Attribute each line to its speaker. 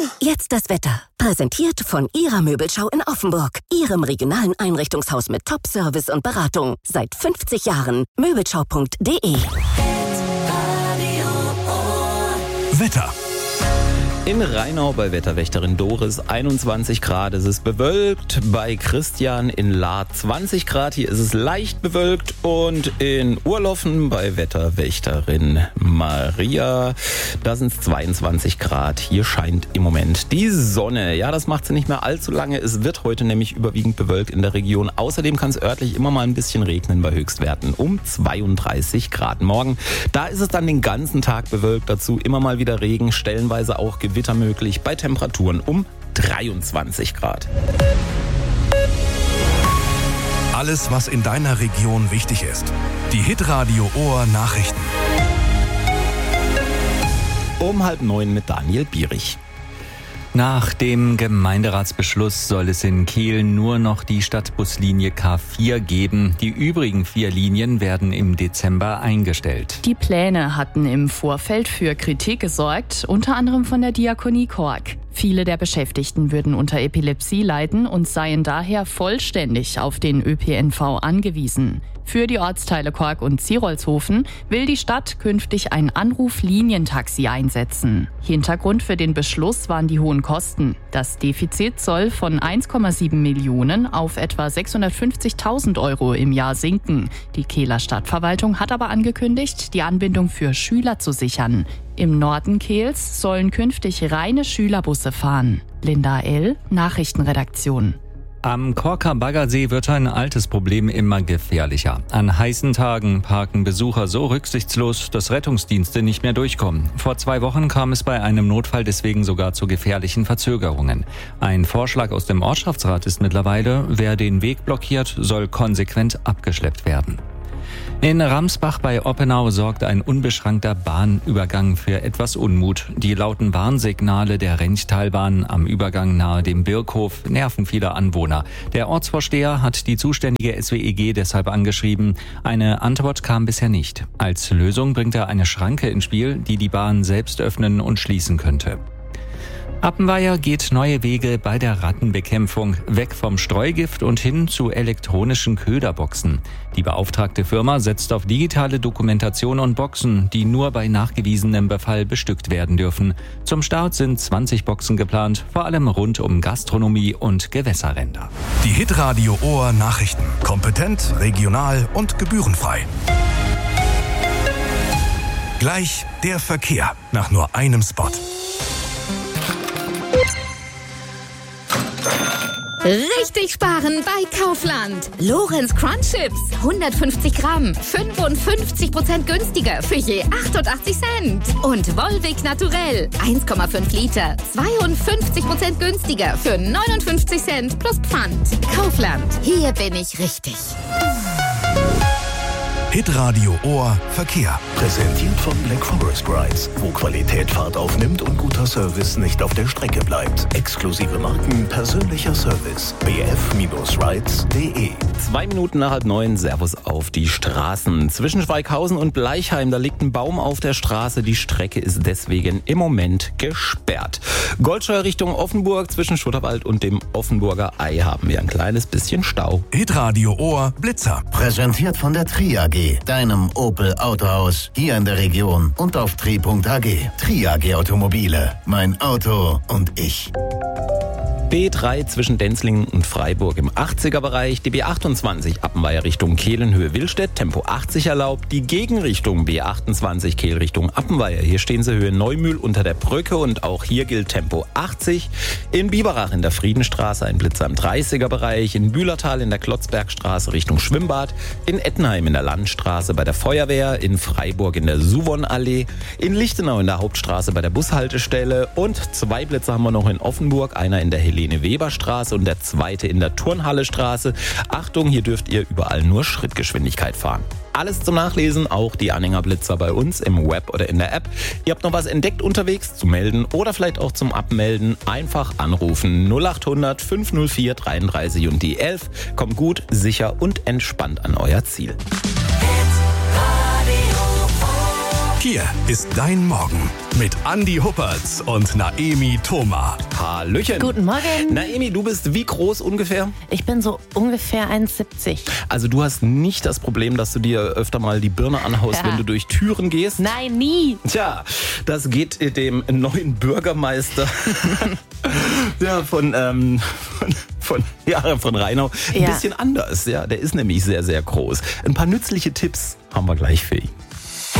Speaker 1: Jetzt das Wetter. Präsentiert von Ihrer Möbelschau in Offenburg. Ihrem regionalen Einrichtungshaus mit Top-Service und Beratung. Seit 50 Jahren. Möbelschau.de.
Speaker 2: Wetter.
Speaker 3: In Rheinau bei Wetterwächterin Doris 21 Grad. Es ist bewölkt. Bei Christian in Lahr 20 Grad. Hier ist es leicht bewölkt. Und in Urloffen bei Wetterwächterin Maria, da sind es 22 Grad. Hier scheint im Moment die Sonne. Ja, das macht sie nicht mehr allzu lange. Es wird heute nämlich überwiegend bewölkt in der Region. Außerdem kann es örtlich immer mal ein bisschen regnen bei Höchstwerten um 32 Grad. Morgen, da ist es dann den ganzen Tag bewölkt. Dazu immer mal wieder Regen, stellenweise auch Gewitter möglich bei Temperaturen um 23 Grad.
Speaker 2: Alles, was in deiner Region wichtig ist. Die Hitradio Ohr Nachrichten.
Speaker 3: Um 8:30 mit Daniel Bierich.
Speaker 4: Nach dem Gemeinderatsbeschluss soll es in Kehl nur noch die Stadtbuslinie K4 geben. Die übrigen 4 Linien werden im Dezember eingestellt.
Speaker 5: Die Pläne hatten im Vorfeld für Kritik gesorgt, unter anderem von der Diakonie Kork. Viele der Beschäftigten würden unter Epilepsie leiden und seien daher vollständig auf den ÖPNV angewiesen. Für die Ortsteile Kork und Zierolzhofen will die Stadt künftig ein Anruflinientaxi einsetzen. Hintergrund für den Beschluss waren die hohen Kosten. Das Defizit soll von 1,7 Millionen auf etwa 650.000 Euro im Jahr sinken. Die Kehler Stadtverwaltung hat aber angekündigt, die Anbindung für Schüler zu sichern. Im Norden Kehls sollen künftig reine Schülerbusse fahren. Linda L., Nachrichtenredaktion.
Speaker 4: Am Korker Baggersee wird ein altes Problem immer gefährlicher. An heißen Tagen parken Besucher so rücksichtslos, dass Rettungsdienste nicht mehr durchkommen. Vor 2 Wochen kam es bei einem Notfall deswegen sogar zu gefährlichen Verzögerungen. Ein Vorschlag aus dem Ortschaftsrat ist mittlerweile, wer den Weg blockiert, soll konsequent abgeschleppt werden. In Ramsbach bei Oppenau sorgt ein unbeschrankter Bahnübergang für etwas Unmut. Die lauten Warnsignale der Renchtalbahn am Übergang nahe dem Birkhof nerven viele Anwohner. Der Ortsvorsteher hat die zuständige SWEG deshalb angeschrieben. Eine Antwort kam bisher nicht. Als Lösung bringt er eine Schranke ins Spiel, die die Bahn selbst öffnen und schließen könnte. Appenweier geht neue Wege bei der Rattenbekämpfung, weg vom Streugift und hin zu elektronischen Köderboxen. Die beauftragte Firma setzt auf digitale Dokumentation und Boxen, die nur bei nachgewiesenem Befall bestückt werden dürfen. Zum Start sind 20 Boxen geplant, vor allem rund um Gastronomie und Gewässerränder.
Speaker 2: Die Hitradio Ohr Nachrichten. Kompetent, regional und gebührenfrei. Gleich der Verkehr nach nur einem Spot.
Speaker 6: Richtig sparen bei Kaufland. Lorenz Crunch Chips, 150 Gramm, 55% günstiger für je 88 Cent. Und Volvic Naturell, 1,5 Liter, 52% günstiger für 59 Cent plus Pfand. Kaufland, hier bin ich richtig.
Speaker 2: Hitradio Ohr Verkehr.
Speaker 7: Präsentiert von Black Forest Rides, wo Qualität Fahrt aufnimmt und guter Service nicht auf der Strecke bleibt. Exklusive Marken, persönlicher Service. bf-rides.de.
Speaker 3: 2 Minuten nach 8:30, Servus auf die Straßen. Zwischen Schweighausen und Bleichheim, da liegt ein Baum auf der Straße. Die Strecke ist deswegen im Moment gesperrt. Goldscheuer Richtung Offenburg, zwischen Schutterwald und dem Offenburger Ei haben wir ein kleines bisschen Stau.
Speaker 2: Hitradio Ohr Blitzer.
Speaker 7: Präsentiert von der Tri AG, deinem Opel Autohaus, hier in der Region und auf tri.ag. Tri AG Automobile, mein Auto und ich.
Speaker 3: B3 zwischen Denzlingen und Freiburg im 80er-Bereich, die B28 Appenweier Richtung Kehlen-Höhe-Willstedt, Tempo 80 erlaubt, die Gegenrichtung B28 Kehl Richtung Appenweier. Hier stehen sie Höhe Neumühl unter der Brücke und auch hier gilt Tempo 80. In Biberach in der Friedenstraße ein Blitzer im 30er-Bereich, in Bühlertal in der Klotzbergstraße Richtung Schwimmbad, in Ettenheim in der Landstraße bei der Feuerwehr, in Freiburg in der Suvon-Allee, in Lichtenau in der Hauptstraße bei der Bushaltestelle und 2 Blitzer haben wir noch in Offenburg, einer in der Helene-Weber-Straße und der zweite in der Turnhalle-Straße. Achtung, hier dürft ihr überall nur Schrittgeschwindigkeit fahren. Alles zum Nachlesen, auch die Anhängerblitzer bei uns im Web oder in der App. Ihr habt noch was entdeckt unterwegs zu melden oder vielleicht auch zum Abmelden. Einfach anrufen 0800 504 33 und die 11. Kommt gut, sicher und entspannt an euer Ziel.
Speaker 2: Hier ist dein Morgen mit Andi Huppertz und Naemi Thoma.
Speaker 3: Hallöchen.
Speaker 8: Guten Morgen.
Speaker 3: Naemi, du bist wie groß ungefähr?
Speaker 8: Ich bin so ungefähr 1,70.
Speaker 3: Also du hast nicht das Problem, dass du dir öfter mal die Birne anhaust, wenn du durch Türen gehst?
Speaker 8: Nein, nie.
Speaker 3: Tja, das geht dem neuen Bürgermeister von Rheinau ein bisschen anders. Ja, der ist nämlich sehr, sehr groß. Ein paar nützliche Tipps haben wir gleich für ihn.